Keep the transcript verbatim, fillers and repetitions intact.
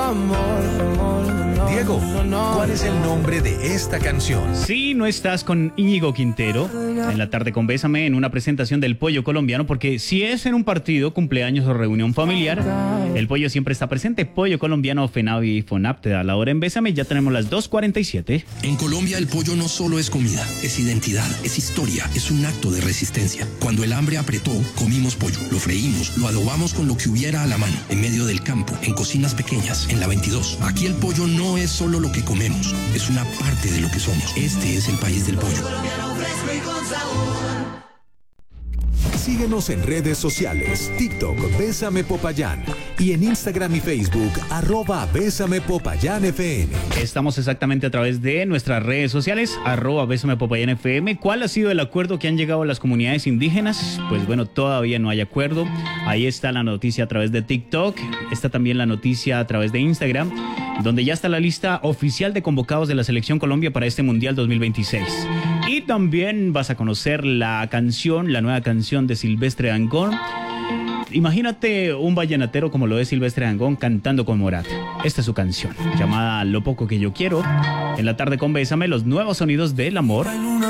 Diego, ¿cuál es el nombre de esta canción? Si no estás con Íñigo Quintero en la tarde con Bésame en una presentación del Pollo Colombiano, porque si es en un partido, cumpleaños o reunión familiar, el Pollo siempre está presente. Pollo Colombiano, FENAVI y FONAP te da la hora en Bésame. Ya tenemos las dos cuarenta y siete. En Colombia el pollo no solo es comida, es identidad, es historia, es un acto de resistencia. Cuando el hambre apretó, comimos pollo, lo freímos, lo adobamos con lo que hubiera a la mano, en medio del campo, en cocinas pequeñas, en la veintidós. Aquí el pollo no es solo lo que comemos, es una parte de lo que somos. Este es el país del pollo. Síguenos en redes sociales, TikTok, Bésame Popayán, y en Instagram y Facebook, arroba Bésame Popayán F M. Estamos exactamente a través de nuestras redes sociales, arroba Bésame Popayán F M. ¿Cuál ha sido el acuerdo que han llegado las comunidades indígenas? Pues bueno, todavía no hay acuerdo. Ahí está la noticia a través de TikTok, está también la noticia a través de Instagram, donde ya está la lista oficial de convocados de la Selección Colombia para este Mundial dos mil veintiséis. Y también vas a conocer la canción, la nueva canción de Silvestre Dangond. Imagínate un vallenatero como lo es Silvestre Dangond cantando con Morat. Esta es su canción, llamada Lo Poco Que Yo Quiero. En la tarde con Bésame, los nuevos sonidos del amor.